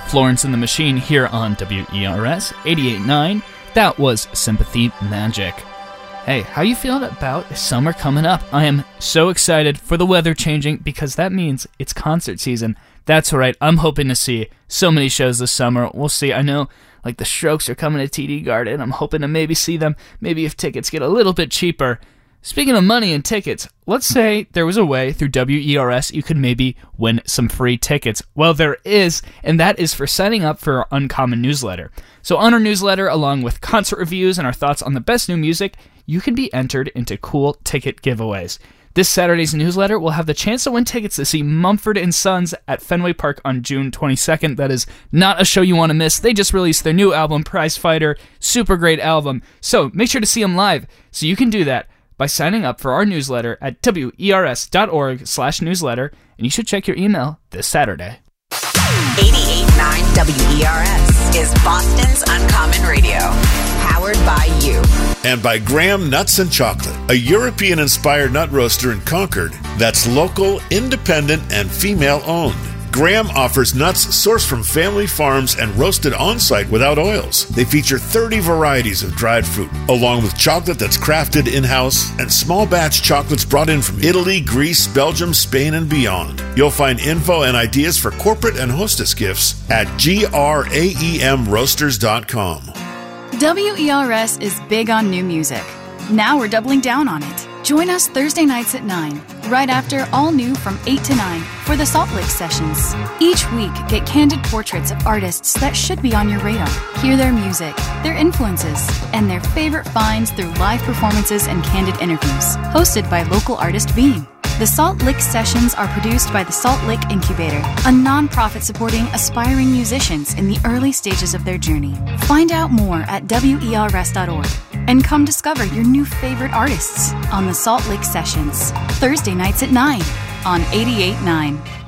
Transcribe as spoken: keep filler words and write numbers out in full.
Florence and the Machine here on W E R S eighty-eight point nine. That was Sympathy Magic. Hey, how you feeling about summer coming up? I am so excited for the weather changing because that means it's concert season. That's right, I'm hoping to see so many shows this summer. We'll see. I know like the Strokes are coming to T D Garden. I'm hoping to maybe see them, maybe if tickets get a little bit cheaper. Speaking of money and tickets, let's say there was a way through W E R S you could maybe win some free tickets. Well, there is, and that is for signing up for our Uncommon newsletter. So on our newsletter, along with concert reviews and our thoughts on the best new music, you can be entered into cool ticket giveaways. This Saturday's newsletter will have the chance to win tickets to see Mumford and Sons at Fenway Park on June twenty-second. That is not a show you want to miss. They just released their new album, Prize Fighter. Super great album. So make sure to see them live. So you can do that by signing up for our newsletter at wers.org slash newsletter, and you should check your email this Saturday. eighty-eight point nine W E R S is Boston's Uncommon Radio, powered by you. And by Graham Nuts and Chocolate, a European-inspired nut roaster in Concord that's local, independent, and female-owned. Graham offers nuts sourced from family farms and roasted on-site without oils. They feature thirty varieties of dried fruit, along with chocolate that's crafted in-house and small batch chocolates brought in from Italy, Greece, Belgium, Spain, and beyond. You'll find info and ideas for corporate and hostess gifts at graem roasters dot com. W E R S is big on new music. Now we're doubling down on it. Join us Thursday nights at nine, right after All New from eight to nine for the Salt Lick Sessions. Each week, get candid portraits of artists that should be on your radar. Hear their music, their influences, and their favorite finds through live performances and candid interviews. Hosted by local artist Beam. The Salt Lick Sessions are produced by the Salt Lick Incubator, a non-profit supporting aspiring musicians in the early stages of their journey. Find out more at W E R S dot org and come discover your new favorite artists on the Salt Lick Sessions, Thursday nights at nine on eighty-eight point nine.